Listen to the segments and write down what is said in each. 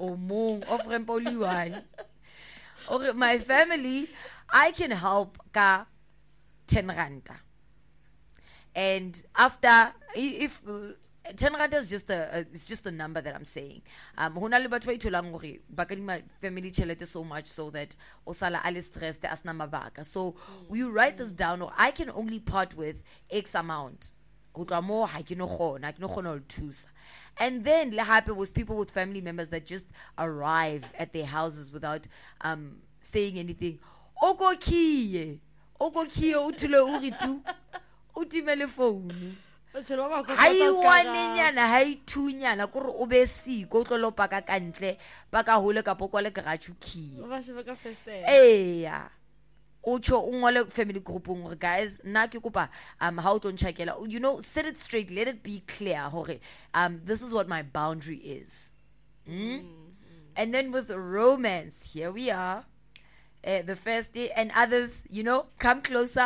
o mong of rempoli one. Okay, my family, I can help ka 10 ranta. And after, if 10 ranta is just it's just a number that I'm saying. Hona le batho ba itholang hore ba kadima family tšhelete so much so that o sala a le stressed as na mabaka. So you write this down, or I can only part with X amount. Ho tloha moo ha ke no kgona ho thusa. And then le hape with people, with family members that just arrive at their houses without saying anything. Oko kiye o thule o re tu o timele phone. Hai wanenyana hai thunyana kore o be siko o tlolo paka kantle paka hole ka pokwa le garage key. Eya ocho ungole family group ngore guys na ke kopa how to checkela, you know, set it straight, let it be clear hore this is what my boundary is. And then with romance, here we are. The first day, and others, you know, come closer.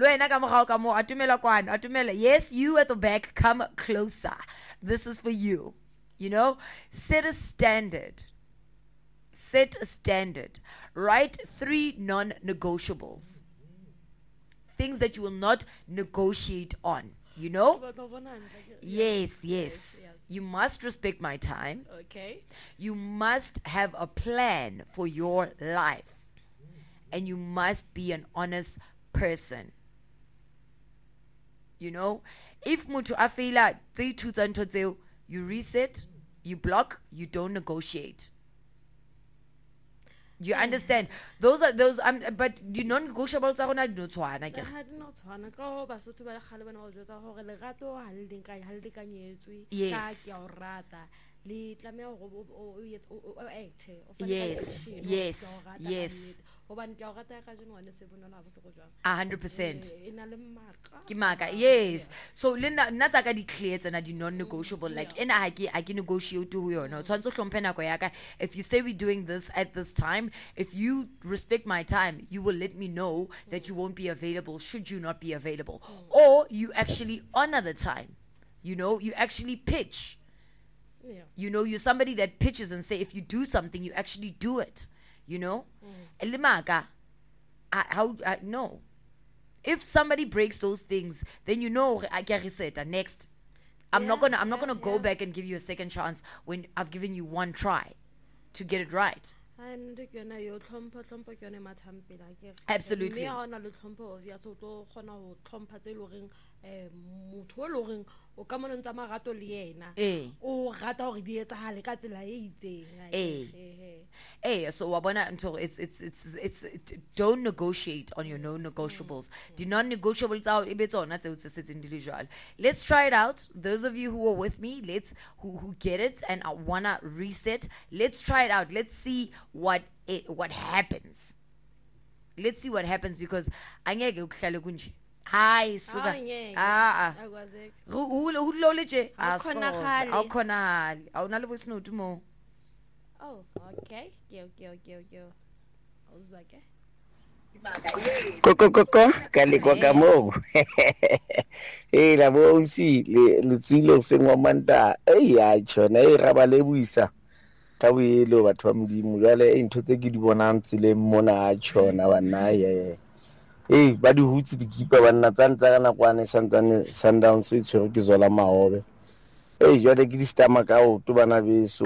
Yes, you at the back, come closer. This is for you. You know, set a standard. Write 3 non-negotiables. Things that you will not negotiate on. You know? Yes. You must respect my time. Okay. You must have a plan for your life. And you must be an honest person. You know, if mutu afila you reset, you block, you don't negotiate. Do you understand? Those but you non-negotiables are not tshwana ke. Yes. 100%. Yes. So nna tsa ka di clear tsena di non-negotiable, like ena ha ke negotiate to yona. Tshwantse hlomphe nako ya ka. If you say we're doing this at this time, if you respect my time, you will let me know that you won't be available should you not be available. Or you actually honor the time. You know, you actually pitch. Yeah. You know, you're somebody that pitches and say if you do something, you actually do it. You know? No. If somebody breaks those things, then you know I can reset next. I'm not gonna go back and give you a second chance when I've given you one try to get it right. Absolutely. So wabona until it's don't negotiate on your non-negotiables. The non-negotiables out individual. Let's try it out. Those of you who are with me, who get it and wanna reset, let's try it out. Let's see what happens. Let's see what happens, because angeke ukuhlale kunje. Hi, suka. Uloleje. Awukhonali. Awunalo voice note mo. Oh, okay. Yo. Awuzwa ke? Koko kalikwa ka mo. La bosi le tsilo sengwa manta. Ya tshona ra ba lebuisa. Ka boelo batho ba modimo jale intho tse ke di bonang tsile mona a tshona bana ye. Ba di hutse di kipa bana tsantsa kana kwane santsane Sundowns e tshwere ke zola mahobe. Jale ke di stama ka o to bana beso.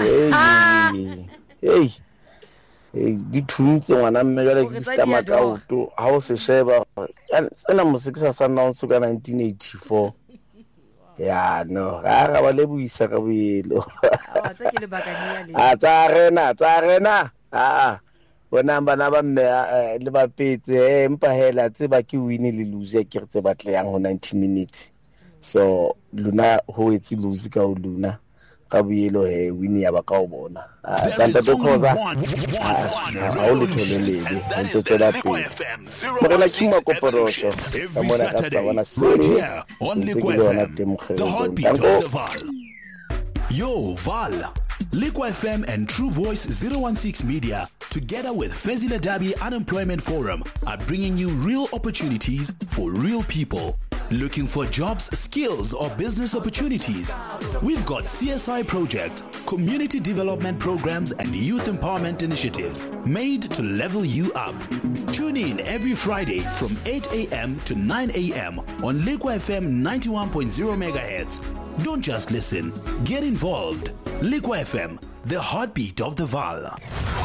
Di thuntse ngwana mme jale ke di stama ka o to ha o se sheba tsena mosekisa Sundowns ka 1984. Ya no ga ba le buisa ka boelo. Tsa ke le bakanya le. Tsa rena bona bana ba mme le ba petse empa hela tse ba ke win le lose ke re tse batle yang ho 90 minutes. So luna ho etsi lose ka o luna ka boelo win ya ba ka o bona. Tsanta to khoza ha o le tholelele ntse tsela pele mo la tshimo koporosho ka mona ka sa bona se on Liquid FM, the heartbeat of the Val. Yo, Val. Liquid FM and True Voice 016 Media, together with Fezile Dabi Unemployment Forum, are bringing you real opportunities for real people. Looking for jobs, skills, or business opportunities? We've got CSI projects, community development programs, and youth empowerment initiatives made to level you up. Tune in every Friday from 8 a.m. to 9 a.m. on Liqua FM 91.0 MHz. Don't just listen, get involved. Liqua FM, the heartbeat of the Vaal.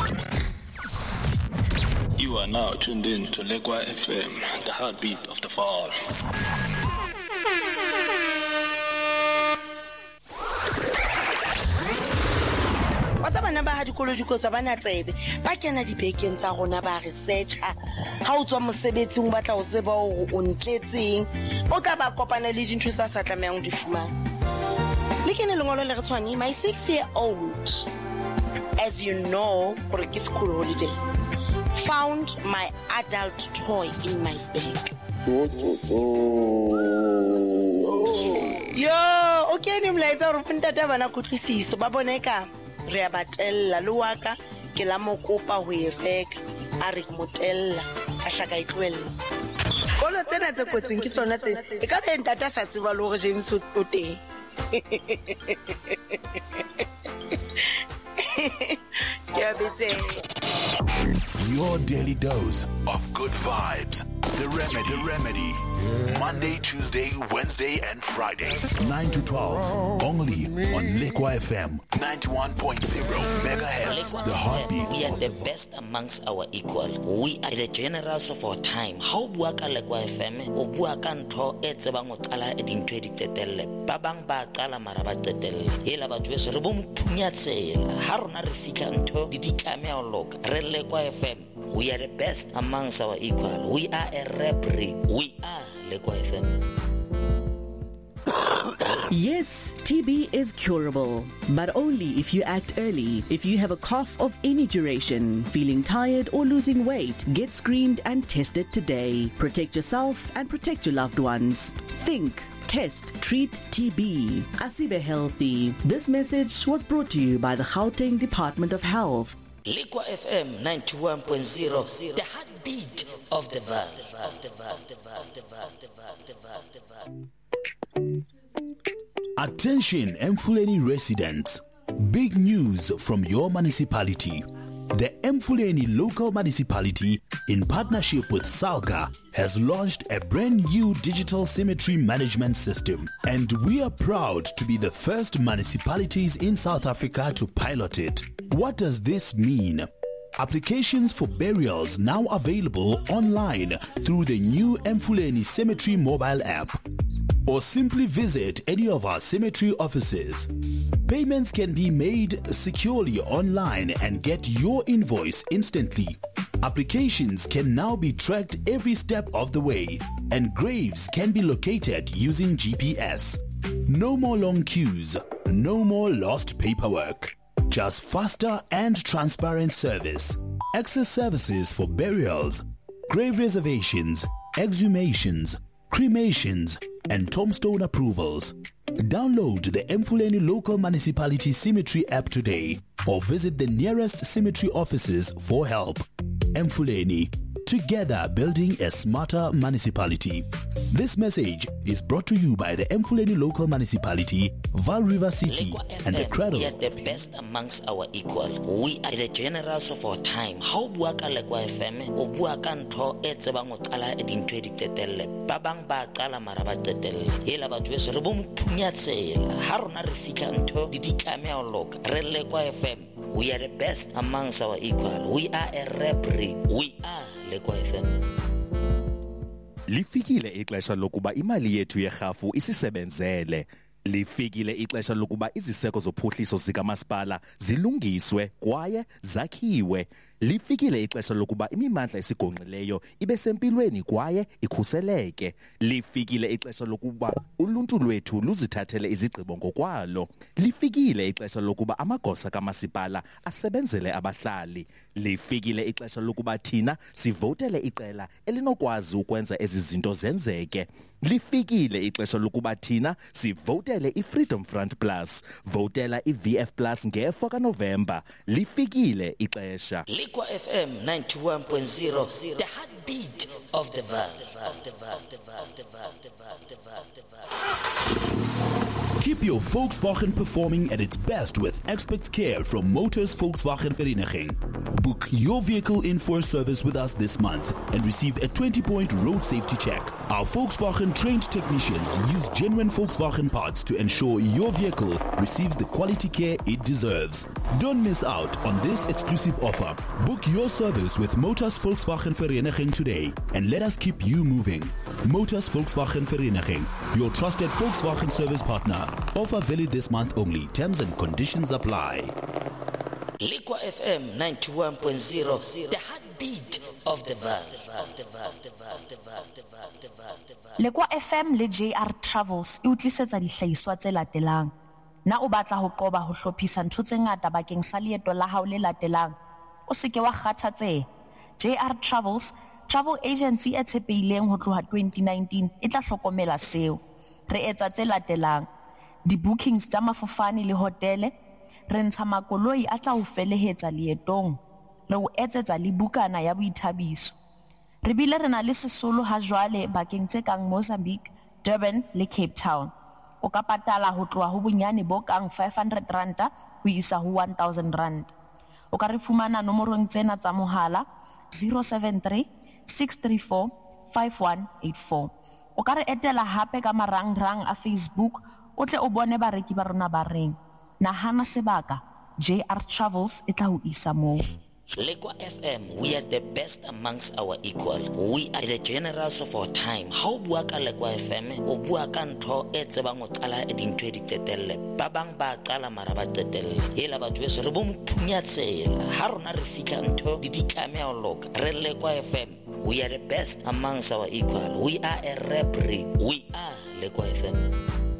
You are now tuned in to Liqua FM, the heartbeat of the Vaal. What's up, number had dikolo dikotso ba na tsebe ba kena dibekeng tsa rona ba researcher ha o tswa mosebetsing o batla o tseba o ntletseng o tla ba kopana le dintho tsa sa tlameang di fumana le kene lengolo le re tshwani my 6-year-old, as you know, for a school holiday, found my adult toy in my bag. Yo, okay, ni mlaetsa re ntata bana khutlisiso ba boneka re a batella le waka ke la mokopa ho e reka a re motella a hlaka itlwella bona tsena tse kotsing ke tsona tse e ka be ntata sa tseba le hore James o teng Your daily dose of good vibes. The Remedy. Monday, Tuesday, Wednesday, and Friday. 9 to 12. Only on Liqua FM 91.0 MHz. The heartbeat. We are the best amongst our equal. We are the generals of our time. How bua ka Liqua FM? O bua ka ntho e tsebang o qala e dintho di tetelle. Ba bang ba qala mara ba tetelle. Hela ba tshwe re bo mphunyatshela. Ha rona re fitla ntho di ditlame o loka. Re Liqua FM. We are the best amongst our equal. We are a rap breed. We are Liqua FM. Yes, TB is curable, but only if you act early. If you have a cough of any duration, feeling tired or losing weight, get screened and tested today. Protect yourself and protect your loved ones. Think, test, treat TB. Asibe healthy. This message was brought to you by the Gauteng Department of Health. Liqua FM 91.0, the heartbeat of the Vaal. Attention Mfuleni residents. Big news from your municipality. The Mfuleni local municipality, in partnership with Salga, has launched a brand new digital cemetery management system, and we are proud to be the first municipalities in South Africa to pilot it. What does this mean? Applications for burials now available online through the new Mfuleni Cemetery mobile app, or simply visit any of our cemetery offices. Payments can be made securely online and get your invoice instantly. Applications can now be tracked every step of the way, and graves can be located using GPS. No more long queues, no more lost paperwork. Just faster and transparent service. Access services for burials, grave reservations, exhumations, cremations, and tombstone approvals. Download the Mfuleni Local Municipality Cemetery app today or visit the nearest cemetery offices for help. Mfuleni, together building a smarter municipality. This message is brought to you by the Mfuleni Local Municipality, Vaal River City, and the Cradle. We are the best amongst our equal. We are the generals of our time. How bua ka Liqua FM? O bua ka ntho e tsebang o qala e dintho di tetelle. Ba bang ba qala mara ba tetelle. Hela ba tshwe re bo mphunyatshela. Ha rona re fitla ntho di ditlame o loka. Re Liqua FM. We are the best amongst our equal. We are a rap breed. We are Liqua FM. Lifikile ixesha lokuba imali yethu yerhafu isisebenzele. Lifikile ixesha lokuba iziseko zophuhliso zikamasipala zilungiswe kwaye zakhiwe. Lifikile ixesha lokuba imimandla esigongqileyo ibe sempilweni kwaye ikhuseleke. Lifikile ixesha lokuba uluntu lwethu luzithathele izigqibo ngokwalo. Lifikile ixesha lokuba amagosa kamasipala asebenzele abahlali. Lifikile ixesha lokuba thina sivotele iqela elinokwazi ukwenza ezi zinto zenzeke. Lifikile ixesha lokuba thina sivotele iFreedom Front Plus, votela iVF Plus nge-4 kaNovemba. Lifikile ixesha. Liqua FM 91.0, the heartbeat of the Val. Keep your Volkswagen performing at its best with expert care from Motors Volkswagen Vereniging. Book your vehicle in for a service with us this month and receive a 20-point road safety check. Our Volkswagen trained technicians use genuine Volkswagen parts to ensure your vehicle receives the quality care it deserves. Don't miss out on this exclusive offer. Book your service with Motors Volkswagen Vereniging today and let us keep you moving. Motors Volkswagen Vereniging, your trusted Volkswagen service partner. Offer valid this month only. Terms and conditions apply. Liqua FM 91.0, the heartbeat of the Val. Liqua FM le JR Travels e utlisetsa dihlahiswa tse latelang. Na o batla ho qoba ho hlophisa ntho tse ngata bakeng sa leeto la hao le latelang. O se ke wa kgathatseha. JR Travels, travel agency e tshepehileng ho tloha 2019 e tla hlokomela seo. Re etsa tse latelang. Di-bookings tsa mafofane le hotele, re ntsha makoloi a tla o felehetsa leetong, re o etsetsa le bukana ya boithabiso. Re bile re na le sesolo ha jwale bakeng tse kang Mozambique, Durban le Cape Town. O ka patala ho tloha ho bonyane bo kang R500 ho isa ho R1,000. O ka re fumana nomorong tsena tsa mohala 073 634 5184. O ka re etela hape ka marangrang a Facebook, o tle o bone bareki ba rona ba reng. Nahana sebaka, JR Travels e tla ho isa moo. Liqua FM, we are the best amongst our equal. We are the generals of our time. How bua ka Liqua FM, o bua ka ntho e tsebang o qala e dintho e di qetelle. Ba bang ba qala mara ba qetelle. Hela batho beso re bo mphunyatshela. Ha rona re fihla ntho di tlameha ho loka. Re Liqua FM, we are the best amongst our equal. We are a rap breed. We are Liqua FM.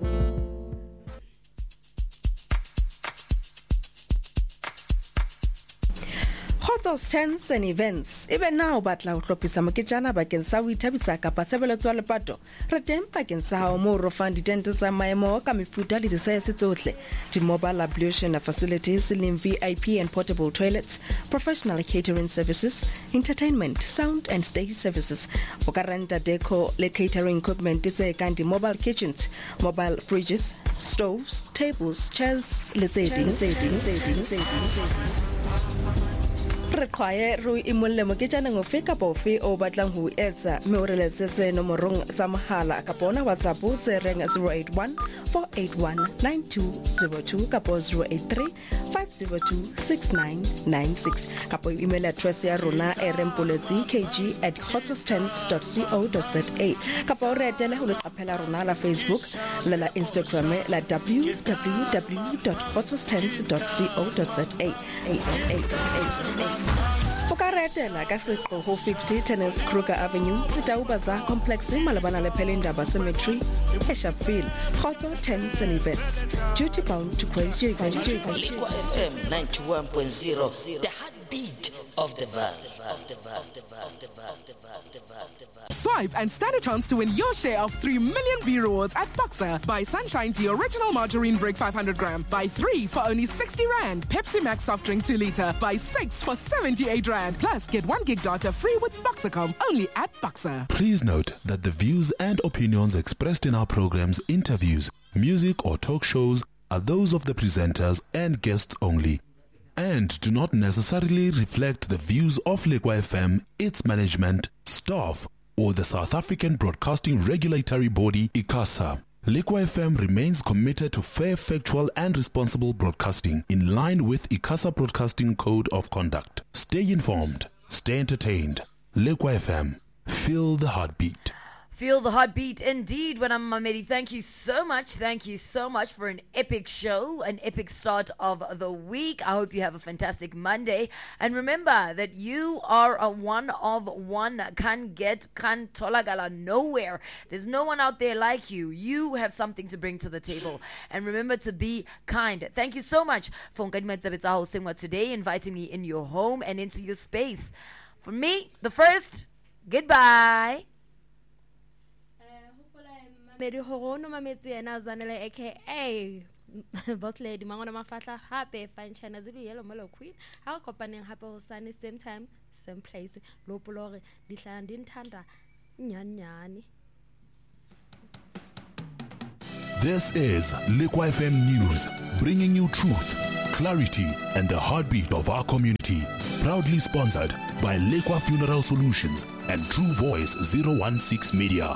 Hotels, tents and events. Even now, batla ho hlophisa moketjana bakeng sa ho ithabisa kapa sebeletso ya lepato. Re teng bakeng sa hao moo rofang ditente tsa maemo ka mefuta le disaese tsohle. Di-mobile ablution facilities, slim VIP and portable toilets, professional catering services, entertainment, sound and stage services. O ka renta deco le catering equipment tse kang di-mobile kitchens, mobile fridges, stoves, tables, chairs, le tse ding. Re qhaye ro imolle moketjaneng ofe kapa ofe o batlang ho etsa mme o re letsetse nomorong tsa mohala kapa ona WhatsApp tse reng 081 481 9202 kapa 083 502 6996 kapa email address ya rona rmpoletsi@hotels10.co.za kapa o re etele ho leqaphela rona la Facebook le la Instagram la www.hotels10.co.za. O ka retela ka seqo ho 50 Tennis Kruger Avenue, Taubaza Complex, malabana le Pelindaba Cemetery, Eshaville, Khotso Tents and Events. Duty bound to praise your events. Liqua FM 91.0, the heartbeat of the Val. Swipe and stand a chance to win your share of 3 million V rewards at Boxer. Buy Sunshine Tea Original Margarine Brick 500 gram. Buy 3 for only 60 Rand. Pepsi Max Soft Drink 2 liter. Buy 6 for 78 Rand. Plus get 1 gig data free with Boxercom. Only at Boxer. Please note that the views and opinions expressed in our programs, interviews, music or talk shows are those of the presenters and guests only, and do not necessarily reflect the views of Liqua FM, its management, staff, or the South African Broadcasting Regulatory Body, ICASA. Liqua FM remains committed to fair, factual, and responsible broadcasting in line with ICASA Broadcasting Code of Conduct. Stay informed, stay entertained. Liqua FM, feel the heartbeat. Feel the heartbeat indeed. When I'm Mamedi, thank you so much. Thank you so much for an epic show, an epic start of the week. I hope you have a fantastic Monday. And remember that you are a one of one. Can't tolagala nowhere. There's no one out there like you. You have something to bring to the table. And remember to be kind. Thank you so much for hosting today, inviting me in your home and into your space. For me, the first, goodbye. Medi horono mametsi ena zanele aka boss lady mangona mafatla hape fine china zilu yellow molo queen ha kopaneng hape ho sane same time same place lopolore dihlala ndinthanda nyanyani. This is Liqua FM News, bringing you truth, clarity, and the heartbeat of our community. Proudly sponsored by Liqua Funeral Solutions and True Voice 016 Media.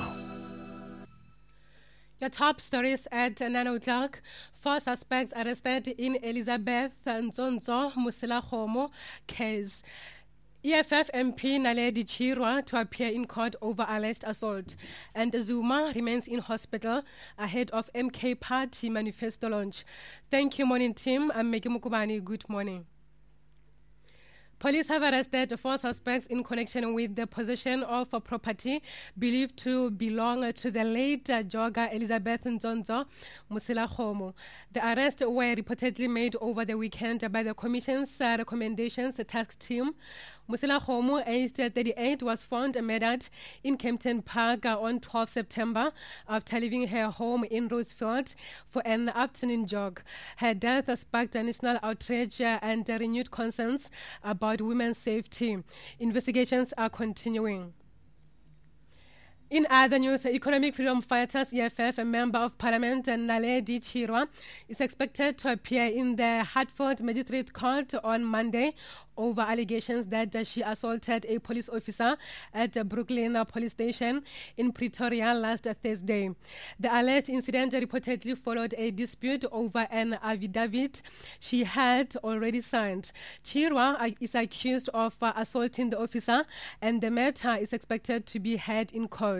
Your top stories at 9 o'clock. 4 suspects arrested in Elizabeth Nzonzo Musilakgomo case. EFF MP Naledi Chirwa to appear in court over alleged assault. And Zuma remains in hospital ahead of MK Party manifesto launch. Thank you, morning team. I'm Meki Mukubani. Good morning. Police have arrested 4 suspects in connection with the possession of a property believed to belong to the late jogger Elizabeth Nzonzo Musilakgomo. The arrests were reportedly made over the weekend by the Commission's recommendations task team. Musilakgomo, aged 38, was found murdered in Kempton Park on 12 September after leaving her home in Rosefield for an afternoon jog. Her death sparked national outrage and renewed concerns about women's safety. Investigations are continuing. In other news, Economic Freedom Fighters EFF, a member of Parliament, Naledi Chirwa, is expected to appear in the Hartford Magistrate Court on Monday over allegations that she assaulted a police officer at the Brooklyn Police Station in Pretoria last Thursday. The alleged incident reportedly followed a dispute over an affidavit she had already signed. Chirwa is accused of assaulting the officer, and the matter is expected to be heard in court.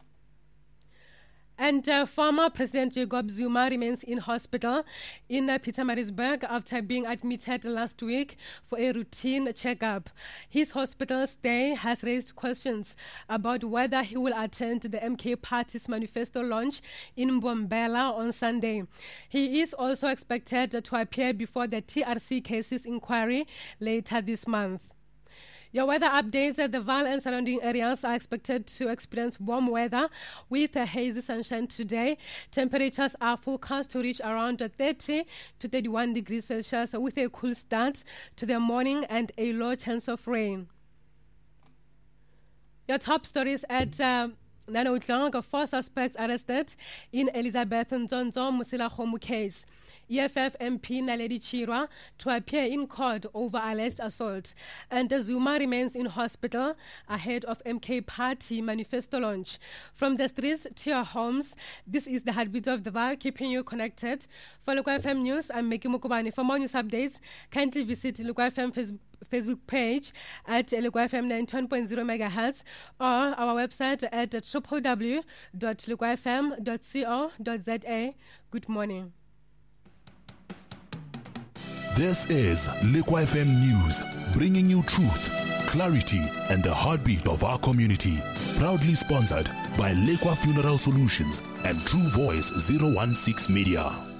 And former President Jacob Zuma remains in hospital in Pietermaritzburg after being admitted last week for a routine checkup. His hospital stay has raised questions about whether he will attend the MK Party's manifesto launch in Mbombela on Sunday. He is also expected to appear before the TRC cases inquiry later this month. Your weather updates: the Vaal and surrounding areas are expected to experience warm weather with a hazy sunshine today. Temperatures are forecast to reach around 30 to 31 degrees Celsius with a cool start to the morning and a low chance of rain. Your top stories at 9 o'clock: 4 suspects arrested in Elizabeth Nzonzo Musilakgomo case. EFF MP Naledi Chirwa to appear in court over alleged assault. And Zuma remains in hospital ahead of MK Party manifesto launch. From the streets to your homes, this is the heartbeat of the Vaal, keeping you connected. For Liqua FM News, I'm Meki Mukubani. For more news updates, kindly visit Liqua FM Facebook page at Liqua FM 91.0 MHz or our website at www.liquafm.co.za. Good morning. This is Liqua FM News, bringing you truth, clarity, and the heartbeat of our community. Proudly sponsored by Liqua Funeral Solutions and True Voice 016 Media.